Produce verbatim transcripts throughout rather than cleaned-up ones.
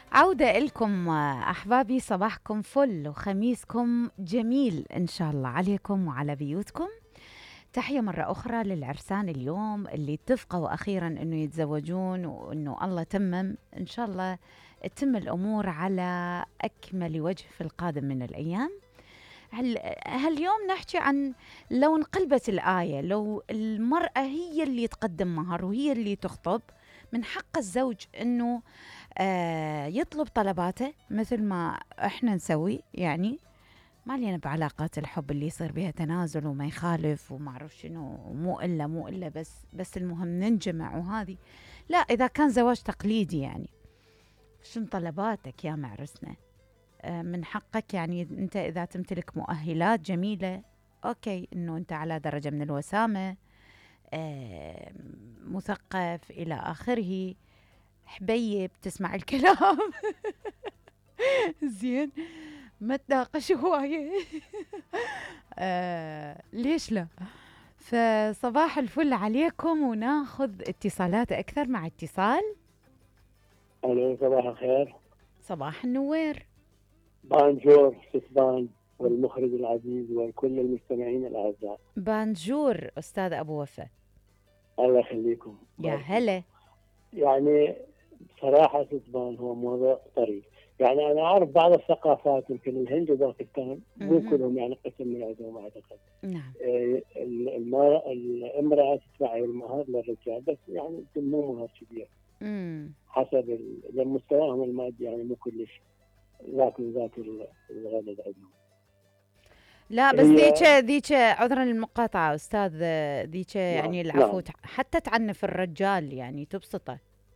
عودة إلكم أحبابي، صباحكم فل وخميسكم جميل إن شاء الله عليكم وعلى بيوتكم. تحية مرة أخرى للعرسان اليوم اللي اتفقوا أخيرا أنه يتزوجون، وأنه الله تمم إن شاء الله تتم الأمور على أكمل وجه في القادم من الأيام. هل هاليوم نحكي عن لو انقلبت الآية، لو المرأة هي اللي تقدم مهر وهي اللي تخطب، من حق الزوج أنه آه يطلب طلباته مثل ما احنا نسوي. يعني ما لينا بعلاقات الحب اللي يصير بها تنازل وما يخالف وما اعرف شنو، مو الا مو الا بس بس المهم ننجمع وهذه. لا، اذا كان زواج تقليدي يعني شن طلباتك يا معرسنا؟ آه من حقك، يعني انت اذا تمتلك مؤهلات جميله، اوكي، انه انت على درجه من الوسامه، آه مثقف الى اخره، حبيب تسمع الكلام زين، ما تناقش هواية آه ليش لا. فصباح الفل عليكم، وناخذ اتصالات أكثر مع اتصال. أهلا، صباح الخير. صباح النوير. بانجور ستبان والمخرج العزيز وكل المستمعين الأعزاء. بانجور أستاذ أبو وفا. الله يخليكم. يا بارك هلا. الله. يعني بصراحة ستبان هو موضوع طريف. يعني أنا أعرف بعض الثقافات، يمكن الهند وباكستان مو مهم. كلهم، يعني قسم من عندهم أعتقد. نعم. آه، ال- المرأة الامرأة تدفع المهر للرجال، بس يعني يمكن مو مهر كبير مم. حسب ال- لأن مستواهم المادي يعني مو كلش ذاك ذاك الغلط عندهم. لا بس ذيك هي ذيك عذرا للمقاطعة أستاذ، ذيك نعم يعني العفو نعم. تع- حتى تعنف الرجال، يعني تبسطه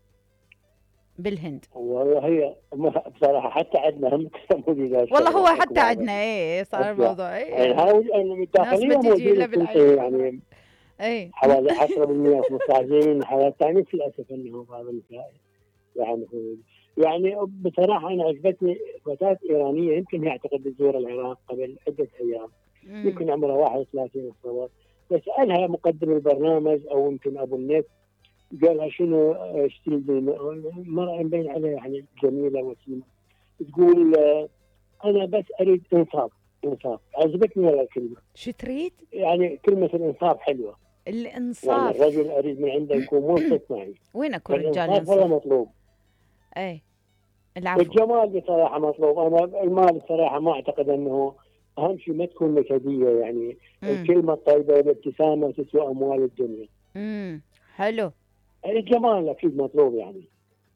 بالهند. والله هي ما- بصراحة حتى عندنا هم يسمون ذا والله الشغلة هو اكو حتى بعض عندنا ايه صار الأشياء. الموضوع ايه يعني يعني. هاي ناس ما الداخلية تجي موجودة الا بتنتهي بالعيد. يعني ايه حوالي عشرة بالمئة خمسة عشر بالمئة من الحالات الثانية. للأسف أنه بعض النساء يعني هو- يعني بصراحة أنا عجبتني فتاة إيرانية، يمكن هي أعتقد تزور العراق قبل عدة أيام، مم. يمكن عمرها واحد وثلاثين صور. بسألها مقدم البرنامج أو يمكن أبو النت، قال لها شنو اشتري المرأة مبين عليها يعني جميلة وسيمة. تقول آه، أنا بس أريد إنصاف. إنصاف عجبتني ولا الكلمة. شو تريد؟ يعني كلمة الإنصاف حلوة. يعني الإنصاف. الرجل أريد من عنده يكون منصف معي. وين أكو رجال فالإنصاف والله ينصف؟ مطلوب. أي العفو. والجمال بصراحة مطلوب. أنا المال بصراحة ما أعتقد أنه أهم شيء، ما تكون نكدية. يعني امم الكلمة الطيبة والابتسامة تسوى أموال الدنيا. امم حلو. الجمال أكيد مطلوب يعني.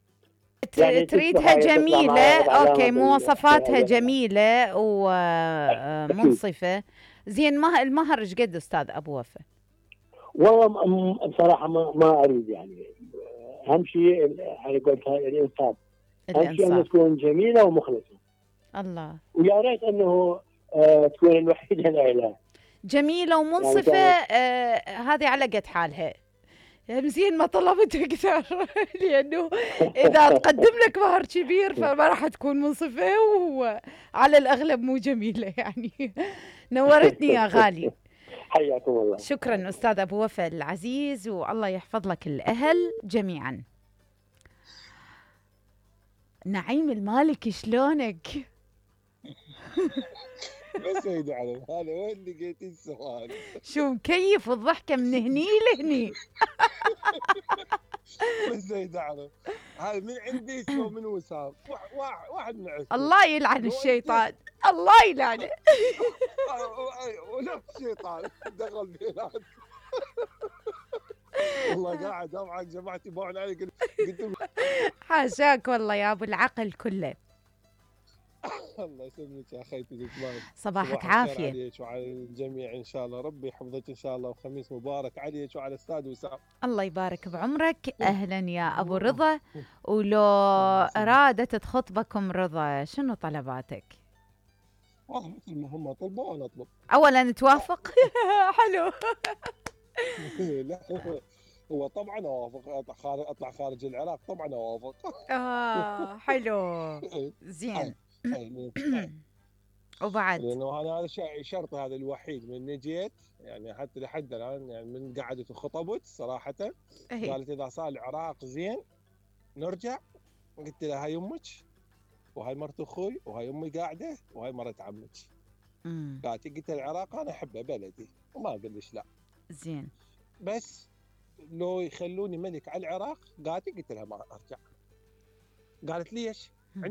ت- يعني تصبح تريدها هاي تطلع معي جميلة، أخذ علامة أوكي، مواصفاتها بالحياة. جميلة أكيد. ومنصفة. زين، مه- المهر ايش قد أستاذ أبو وفا؟ والله م- بصراحة ما ما أريد يعني. أهم شيء على قولتها الإنصاف. أهم شيء أن الإنصاف. تكون جميلة ومخلصة. الله. ويا ريت أنه آه تكون الوحيدة لا إله. جميلة يعني ومنصفة، كانت آه هذه على قد حالها. زين ما طلبت اكثر لانه اذا تقدم لك مهر كبير فما راح تكون منصفه، وعلى الاغلب مو جميله يعني. نورتني يا غالي. حياكم الله. شكرا استاذ ابو وفا العزيز، والله يحفظ لك الاهل جميعا. نعيم المالكي شلونك؟ بس سيدي علم هذا وين لقيتي السؤال؟ شو مكيف الضحكه من هني لهني. بس سيدي علم هذا من عندي اسمه من وسام، واحد واحد, واحد من عندكم الله يلعن لو انت الشيطان. الله يلعنه. ونفس الشيطان دخل بيناتكم. والله قاعد طبعا جماعتي باعوا علي، قلت قلت لهم حاشاك والله يا ابو العقل كله. الله يسلمك يا اخيتي زكمان. صباحك صباح الخير عافيه. عليك وعلى الجميع ان شاء الله، ربي يحفظك ان شاء الله، وخميس مبارك عليك وعلى الاستاذ وسام. الله يبارك بعمرك. أهلا يا أبو الله رضا. ولو يسلمك. أرادت تخطبكم رضا شنو طلباتك؟ والله مثل ما هم طلبوا انا اطلب. أولا توافق. حلو. لا هو طبعا اوافق، اطلع خارج اطلع خارج العراق طبعا اوافق. آه حلو. اي زين. اي وبعد. لانه انا هذا الشيء شرطي هذا الوحيد من جيت، يعني حتى لحد الان يعني من قعدت وخطبت صراحه. اهي. قالت اذا صار العراق زين نرجع. قلت لها هاي امك وهاي مرت اخوي وهاي امي قاعده وهاي مرت عمك. امم قالت قلت العراق انا احبه بلدي وما اقول ليش لا، زين. بس لو يخلوني ملك على العراق قالت قلت لها ما ارجع. قالت ليش؟